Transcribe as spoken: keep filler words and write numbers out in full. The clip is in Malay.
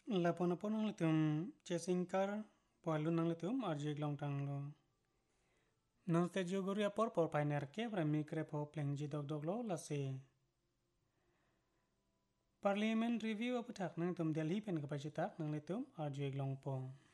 Lapon apon ang litum chasing car poalun ang litum arjig long tang lo. Non te juguri apor por painer ke bra mikre po plengji dog dog lo la se. Parliament review aputak nang tum Delhi pen kapacitak nang litum arjig long po.